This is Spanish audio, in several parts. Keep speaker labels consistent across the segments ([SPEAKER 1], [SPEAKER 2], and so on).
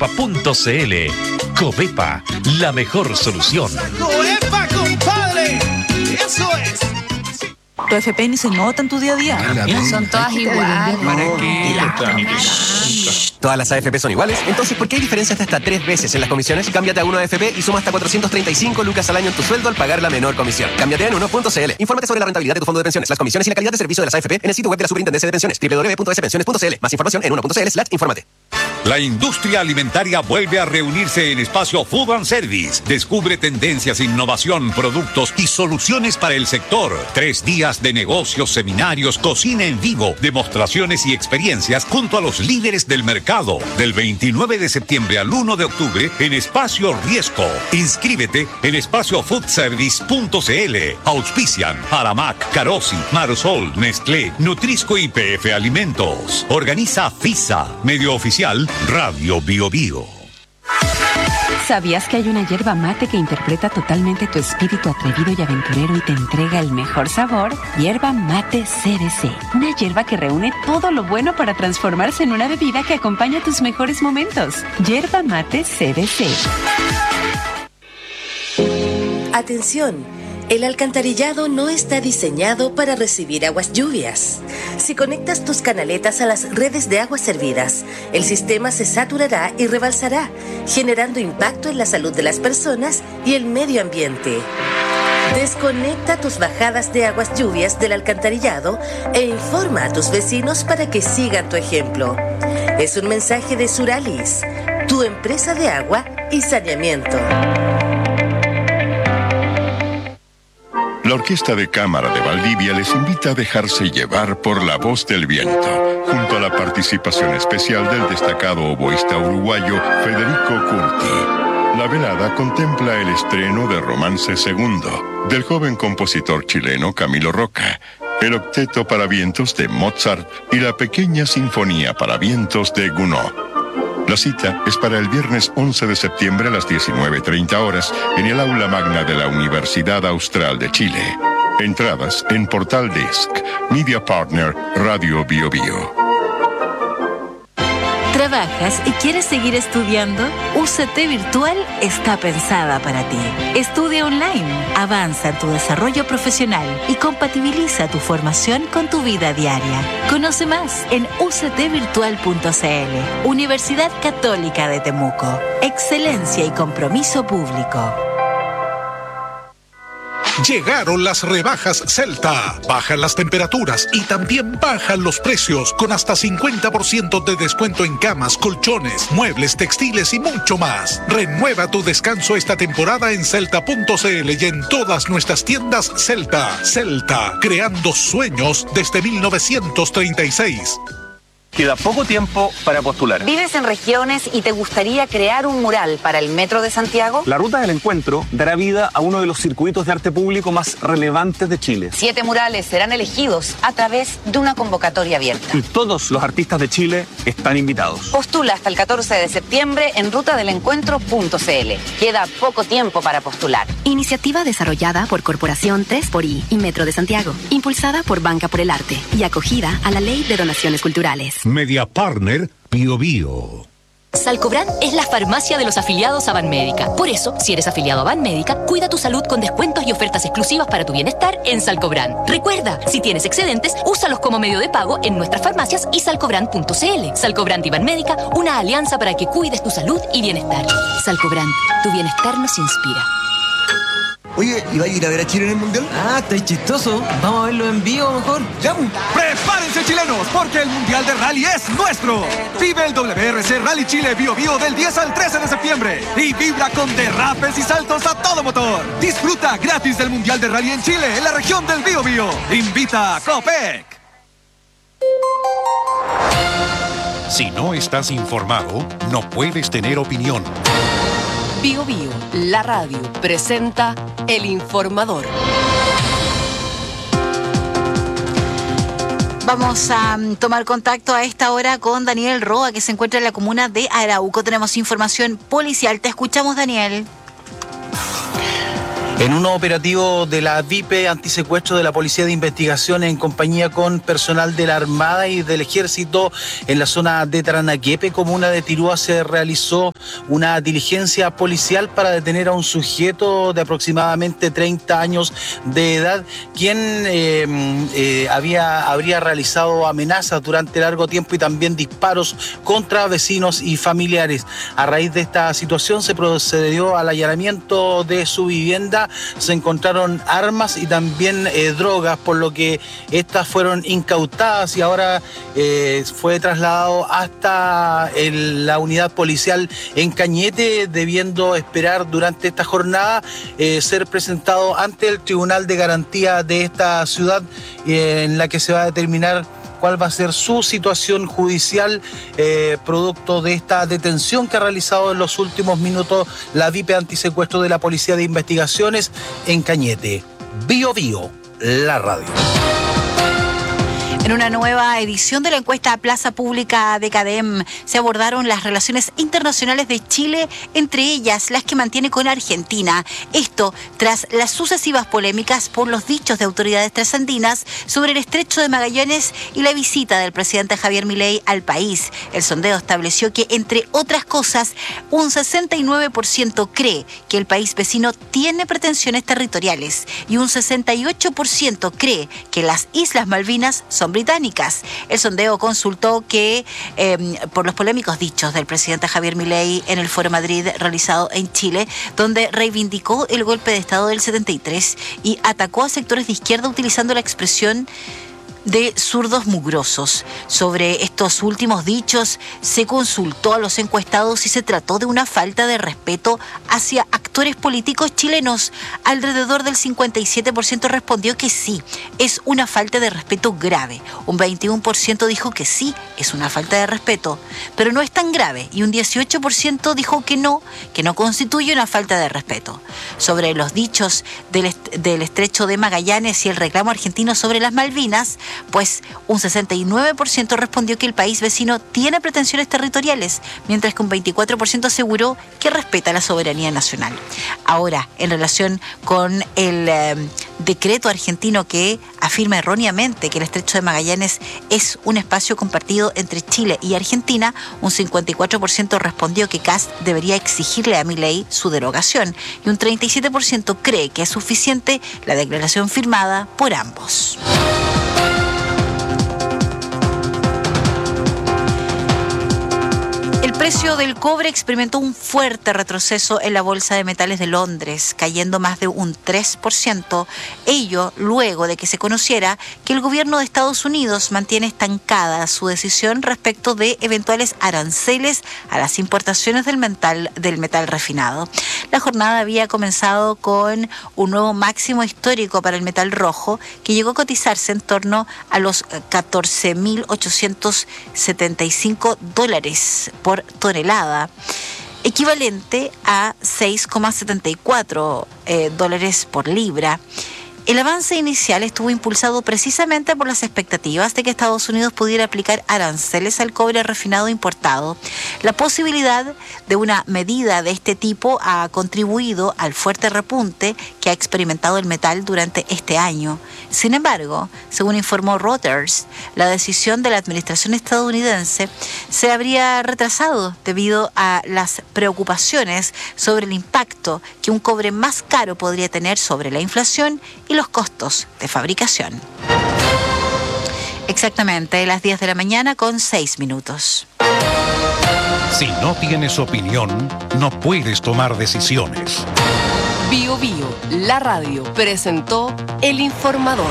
[SPEAKER 1] covepa.cl. Covepa, la mejor solución.
[SPEAKER 2] ¡Covepa, compadre! ¡Eso es!
[SPEAKER 3] Tu FP ni se nota en tu día a día.
[SPEAKER 4] Son todas iguales.
[SPEAKER 5] ¿Para qué?
[SPEAKER 6] Todas las AFP son iguales, entonces ¿por qué hay diferencias de hasta 3 veces en las comisiones? Cámbiate a 1AFP y suma hasta 435 lucas al año en tu sueldo al pagar la menor comisión. Cámbiate en 1.cl. Infórmate sobre la rentabilidad de tu fondo de pensiones, las comisiones y la calidad de servicio de las AFP en el sitio web de la Superintendencia de Pensiones, www.spensiones.cl. Más información en 1.cl/infórmate.
[SPEAKER 7] La industria alimentaria vuelve a reunirse en Espacio Food and Service. Descubre tendencias, innovación, productos y soluciones para el sector. 3 días de negocios, seminarios, cocina en vivo, demostraciones y experiencias junto a los líderes del mercado. Del 29 de septiembre al 1 de octubre en Espacio Riesco. Inscríbete en espaciofoodservice.cl. Auspician Aramac, Carosi, Marsol, Nestlé, Nutrisco y PF Alimentos. Organiza FISA, medio oficial Radio Bio Bio.
[SPEAKER 8] ¿Sabías que hay una yerba mate que interpreta totalmente tu espíritu atrevido y aventurero y te entrega el mejor sabor? Yerba Mate CBC. Una yerba que reúne todo lo bueno para transformarse en una bebida que acompaña tus mejores momentos. Yerba Mate CBC.
[SPEAKER 9] Atención. El alcantarillado no está diseñado para recibir aguas lluvias. Si conectas tus canaletas a las redes de aguas servidas, el sistema se saturará y rebalsará, generando impacto en la salud de las personas y el medio ambiente. Desconecta tus bajadas de aguas lluvias del alcantarillado e informa a tus vecinos para que sigan tu ejemplo. Es un mensaje de Suralis, tu empresa de agua y saneamiento.
[SPEAKER 10] La Orquesta de Cámara de Valdivia les invita a dejarse llevar por la voz del viento, junto a la participación especial del destacado oboísta uruguayo Federico Curti. La velada contempla el estreno de Romance II, del joven compositor chileno Camilo Roca, el octeto para vientos de Mozart y la pequeña sinfonía para vientos de Gounod. La cita es para el viernes 11 de septiembre a las 19:30 horas en el aula magna de la Universidad Austral de Chile. Entradas en Portal Disc, Media Partner, Radio Bio Bio.
[SPEAKER 11] ¿Trabajas y quieres seguir estudiando? UCT Virtual está pensada para ti. Estudia online, avanza en tu desarrollo profesional y compatibiliza tu formación con tu vida diaria. Conoce más en uctvirtual.cl. Universidad Católica de Temuco. Excelencia y compromiso público.
[SPEAKER 12] Llegaron las rebajas Celta. Bajan las temperaturas y también bajan los precios con hasta 50% de descuento en camas, colchones, muebles, textiles y mucho más. Renueva tu descanso esta temporada en celta.cl y en todas nuestras tiendas Celta. Celta, creando sueños desde 1936.
[SPEAKER 13] Queda poco tiempo para postular.
[SPEAKER 14] ¿Vives en regiones y te gustaría crear un mural para el Metro de Santiago?
[SPEAKER 13] La Ruta del Encuentro dará vida a uno de los circuitos de arte público más relevantes de Chile.
[SPEAKER 14] 7 murales serán elegidos a través de una convocatoria abierta.
[SPEAKER 13] Y todos los artistas de Chile están invitados.
[SPEAKER 14] Postula hasta el 14 de septiembre en rutadelencuentro.cl. Queda poco tiempo para postular.
[SPEAKER 15] Iniciativa desarrollada por Corporación 3xI y Metro de Santiago. Impulsada por Banca por el Arte y acogida a la Ley de Donaciones Culturales.
[SPEAKER 1] Media Partner Bio Bio.
[SPEAKER 16] Salcobran es la farmacia de los afiliados a Banmédica. Por eso, si eres afiliado a Banmédica, cuida tu salud con descuentos y ofertas exclusivas para tu bienestar en Salcobran. Recuerda, si tienes excedentes, úsalos como medio de pago en nuestras farmacias y salcobran.cl. Salcobran y Banmédica, una alianza para que cuides tu salud y bienestar. Salcobran, tu bienestar nos inspira.
[SPEAKER 17] Oye, ¿y va a ir a ver a Chile en el Mundial?
[SPEAKER 18] Ah, está chistoso. Vamos a verlo en vivo mejor.
[SPEAKER 17] ¡Ya!
[SPEAKER 19] ¡Prepárense, chilenos! Porque el Mundial de Rally es nuestro. Vive el WRC Rally Chile Bio Bio del 10 al 13 de septiembre. Y vibra con derrapes y saltos a todo motor. Disfruta gratis del Mundial de Rally en Chile, en la región del Bio Bio. Invita a Copec.
[SPEAKER 1] Si no estás informado, no puedes tener opinión.
[SPEAKER 20] Bio Bio, la radio, presenta El Informador.
[SPEAKER 4] Vamos a tomar contacto a esta hora con Daniel Roa, que se encuentra en la comuna de Arauco. Tenemos información policial. Te escuchamos, Daniel.
[SPEAKER 5] En un operativo de la VIP antisecuestro de la Policía de Investigación en compañía con personal de la Armada y del Ejército en la zona de Taranaquepe, comuna de Tirúa, se realizó una diligencia policial para detener a un sujeto de aproximadamente 30 años de edad, quien habría realizado amenazas durante largo tiempo y también disparos contra vecinos y familiares. A raíz de esta situación se procedió al allanamiento de su vivienda. Se encontraron armas y también drogas, por lo que estas fueron incautadas y ahora fue trasladado hasta la unidad policial en Cañete, debiendo esperar durante esta jornada ser presentado ante el Tribunal de Garantía de esta ciudad, en la que se va a determinar cuál va a ser su situación judicial producto de esta detención que ha realizado en los últimos minutos la VIP antisecuestro de la Policía de Investigaciones en Cañete. Bio Bio, la radio.
[SPEAKER 4] En una nueva edición de la encuesta Plaza Pública de CADEM se abordaron las relaciones internacionales de Chile, entre ellas las que mantiene con Argentina. Esto tras las sucesivas polémicas por los dichos de autoridades trasandinas sobre el Estrecho de Magallanes y la visita del presidente Javier Milei al país. El sondeo estableció que, entre otras cosas, un 69% cree que el país vecino tiene pretensiones territoriales y un 68% cree que las Islas Malvinas son británicas. El sondeo consultó que por los polémicos dichos del presidente Javier Milei en el Foro Madrid realizado en Chile, donde reivindicó el golpe de Estado del 73 y atacó a sectores de izquierda utilizando la expresión de zurdos mugrosos. Sobre estos últimos dichos se consultó a los encuestados si se trató de una falta de respeto hacia actores políticos chilenos. Alrededor del 57% respondió que sí, es una falta de respeto grave. Un 21% dijo que sí, es una falta de respeto, pero no es tan grave, y un 18% dijo que no constituye una falta de respeto. Sobre los dichos del Estrecho de Magallanes y el reclamo argentino sobre las Malvinas, pues un 69% respondió que el país vecino tiene pretensiones territoriales, mientras que un 24% aseguró que respeta la soberanía nacional. Ahora, en relación con el decreto argentino que afirma erróneamente que el Estrecho de Magallanes es un espacio compartido entre Chile y Argentina, un 54% respondió que Kast debería exigirle a Milei su derogación y un 37% cree que es suficiente la declaración firmada por ambos. El precio del cobre experimentó un fuerte retroceso en la Bolsa de Metales de Londres, cayendo más de un 3%, ello luego de que se conociera que el gobierno de Estados Unidos mantiene estancada su decisión respecto de eventuales aranceles a las importaciones del metal refinado. La jornada había comenzado con un nuevo máximo histórico para el metal rojo, que llegó a cotizarse en torno a los $14.875 por tonelada, equivalente a $6,74 por libra. El avance inicial estuvo impulsado precisamente por las expectativas de que Estados Unidos pudiera aplicar aranceles al cobre refinado importado. La posibilidad de una medida de este tipo ha contribuido al fuerte repunte que ha experimentado el metal durante este año. Sin embargo, según informó Reuters, la decisión de la administración estadounidense se habría retrasado debido a las preocupaciones sobre el impacto que un cobre más caro podría tener sobre la inflación y los costos de fabricación. Exactamente, las 10 de la mañana con 6 minutos.
[SPEAKER 1] Si no tienes opinión, no puedes tomar decisiones.
[SPEAKER 20] Bio Bio, la radio, presentó El Informador.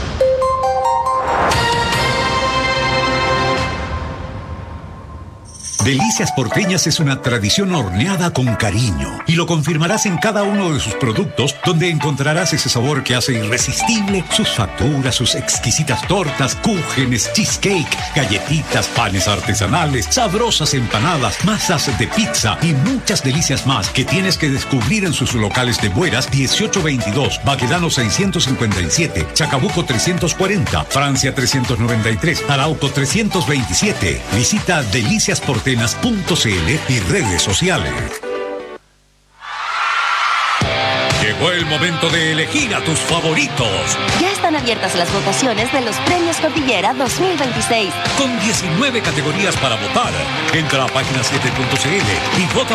[SPEAKER 7] Delicias Porteñas es una tradición horneada con cariño y lo confirmarás en cada uno de sus productos, donde encontrarás ese sabor que hace irresistible sus facturas, sus exquisitas tortas, cúgenes, cheesecake, galletitas, panes artesanales, sabrosas empanadas, masas de pizza y muchas delicias más que tienes que descubrir en sus locales de Bueras 1822, Baquedano 657, Chacabuco 340, Francia 393, Arauco 327. Visita deliciasportenas.cl y redes sociales. Llegó el momento de elegir a tus favoritos.
[SPEAKER 21] Ya están abiertas las votaciones de los Premios Cordillera 2026.
[SPEAKER 7] Con 19 categorías para votar. Entra a página7.cl y vota